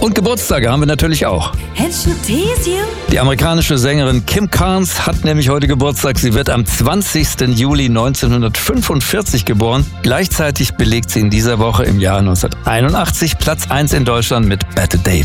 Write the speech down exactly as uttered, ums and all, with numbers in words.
Und Geburtstage haben wir natürlich auch. And she'll tease you. Die amerikanische Sängerin Kim Carnes hat nämlich heute Geburtstag. Sie wird am zwanzigsten Juli neunzehnhundertfünfundvierzig geboren. Gleichzeitig belegt sie in dieser Woche im Jahr neunzehnhunderteinundachtzig Platz eins in Deutschland mit Bette Davis.